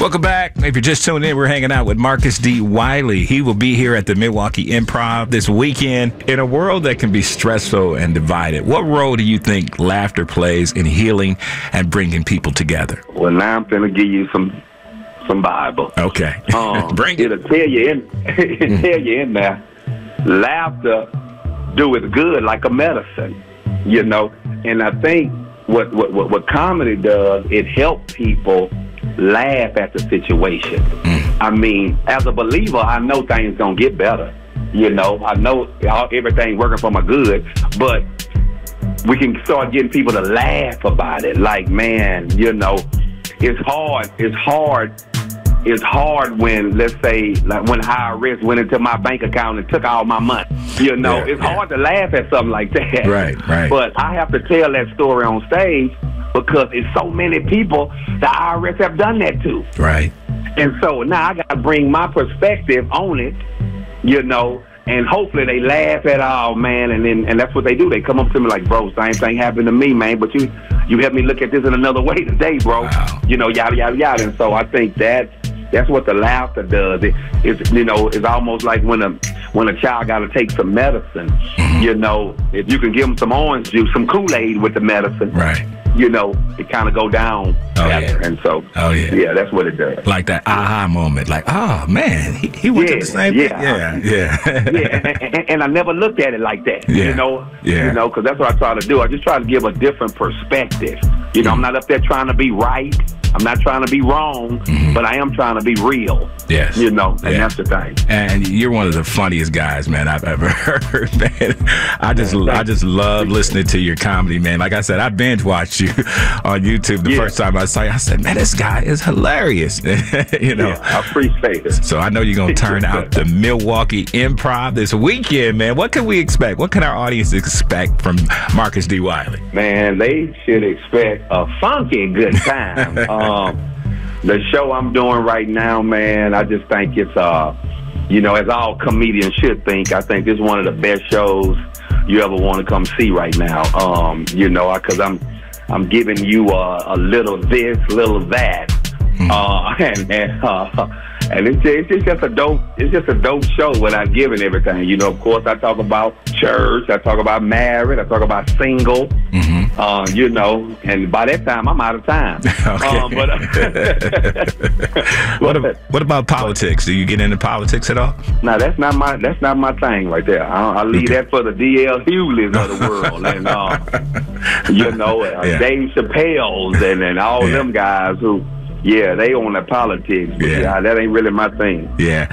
Welcome back. If you're just tuning in, we're hanging out with Marcus D. Wiley. He will be here at the Milwaukee Improv this weekend. In a world that can be stressful and divided, what role do you think laughter plays in healing and bringing people together? Well, now I'm going to give you some Bible. Okay. Bring it. It'll tell you in there, laughter doeth good like a medicine, you know. And I think what comedy does, it helps people laugh at the situation. I mean, as a believer, I know things gonna get better. You know, I know everything working for my good, but we can start getting people to laugh about it. Like, man, you know, it's hard when, let's say, like when IRS went into my bank account and took all my money. You know, it's hard to laugh at something like that. Right. But I have to tell that story on stage because it's so many people the IRS have done that to. Right. And so now I got to bring my perspective on it, you know, and hopefully they laugh at all, man. And that's what they do. They come up to me like, bro, same thing happened to me, man. But you helped me look at this in another way today, bro. Wow. You know, yada, yada, yada. And so I think that's what the laughter does. It's almost like when a child got to take some medicine. You know, if you can give them some orange juice, some Kool-Aid with the medicine, right? You know, it kind of go down better. And so, that's what it does. Like that aha moment, like, oh man, he went to the same thing. Yeah. And I never looked at it like that. You know, because that's what I try to do. I just try to give a different perspective. You know, I'm not up there trying to be right. I'm not trying to be wrong, but I am trying to be real. Yes. You know, and that's the thing. And you're one of the funniest guys, man, I've ever heard, man. I just love listening to your comedy, man. Like I said, I binge watched you on YouTube the first time I saw you. I said, man, this guy is hilarious. You know. I appreciate it. So I know you're going to turn out the Milwaukee Improv this weekend, man. What can we expect? What can our audience expect from Marcus D. Wiley? Man, they should expect a funky good time. The show I'm doing right now, man, I just think it's, you know, as all comedians should think, I think this is one of the best shows you ever want to come see right now. You know, because I'm giving you a little this, little that, and it's just a dope show without giving everything. You know, of course, I talk about church, I talk about married, I talk about single. You know, and by that time I'm out of time. What about politics? Do you get into politics at all? No, that's not my thing right there. I leave that for the D.L. Hughley's of the world, and you know, Dave Chappelle's and all them guys who. Yeah, they own the politics, but that ain't really my thing.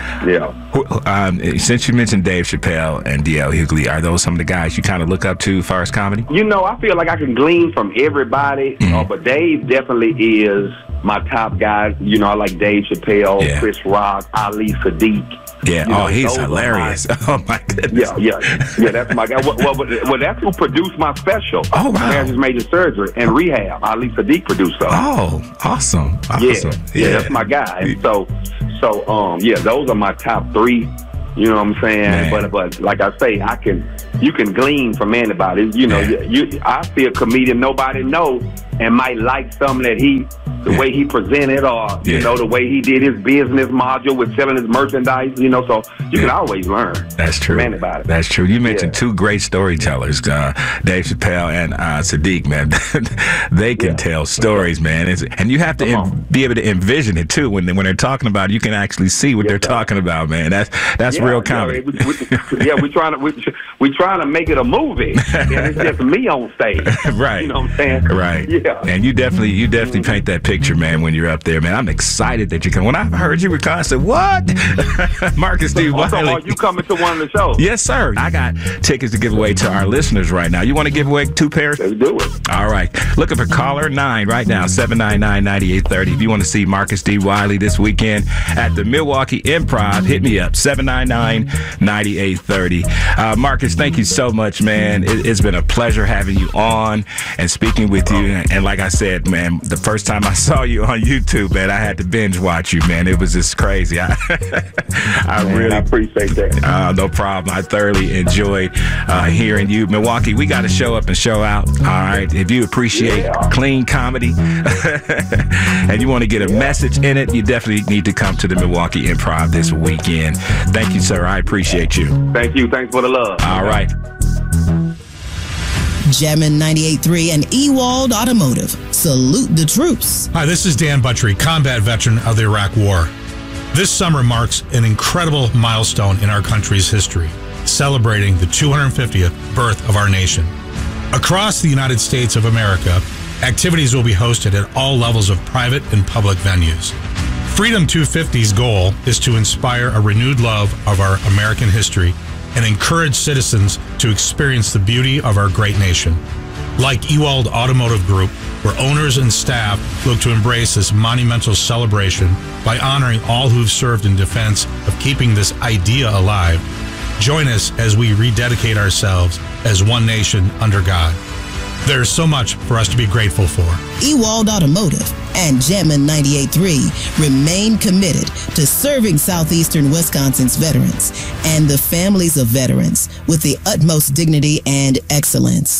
Since you mentioned Dave Chappelle and D.L. Hughley, are those some of the guys you kind of look up to as far as comedy? You know, I feel like I can glean from everybody, but Dave definitely is my top guy. You know, I like Dave Chappelle, Chris Rock, Ali Sadiq. Yeah, you know, he's hilarious. Oh, my goodness. Yeah, that's my guy. Well, that's who produced my special. Oh, wow. Marriage Major Surgery and Rehab. Ali Sadiq produced those. Oh, awesome. Yeah, that's my guy. And so, those are my top three. You know what I'm saying? Man. But like I say, you can glean from anybody. You know, I see a comedian nobody knows and might like something that the way he presented, or you know, the way he did his business module with selling his merchandise. You know, so you can always learn. That's true. Man about it. That's true. You mentioned two great storytellers, Dave Chappelle and Sadiq. Man, they can tell stories, man. And you have to be able to envision it too. When they're talking about it, you can actually see what they're talking about, man. That's real comedy. We're trying to make it a movie, and it's just me on stage. Right. You know what I'm saying? Right. Yeah. And you definitely paint that picture, man, when you're up there, man. I'm excited that you come. When I heard you were calling, I said, what? Marcus D. Wiley. So are you coming to one of the shows? Yes, sir. I got tickets to give away to our listeners right now. You want to give away 2 pairs? Let's do it. All right. Looking for caller 9 right now, 799-9830. If you want to see Marcus D. Wiley this weekend at the Milwaukee Improv, hit me up, 799-9830. Marcus, thank you so much, man. It's been a pleasure having you on and speaking with you. And like I said, man, the first time I saw you on YouTube, man, I had to binge watch you, man. It was just crazy. I really appreciate that. No problem. I thoroughly enjoyed hearing you. Milwaukee, we got to show up and show out. All right. If you appreciate clean comedy and you want to get a message in it, you definitely need to come to the Milwaukee Improv this weekend. Thank you, sir. I appreciate you. Thank you. Thanks for the love. All right. Jammin' 98.3 and Ewald Automotive. Salute the troops. Hi, this is Dan Buttrey, combat veteran of the Iraq War. This summer marks an incredible milestone in our country's history, celebrating the 250th birth of our nation. Across the United States of America, activities will be hosted at all levels of private and public venues. Freedom 250's goal is to inspire a renewed love of our American history and encourage citizens to experience the beauty of our great nation. Like Ewald Automotive Group, where owners and staff look to embrace this monumental celebration by honoring all who've served in defense of keeping this idea alive, join us as we rededicate ourselves as one nation under God. There's so much for us to be grateful for. Ewald Automotive and Jammin' 98.3 remain committed to serving southeastern Wisconsin's veterans and the families of veterans with the utmost dignity and excellence.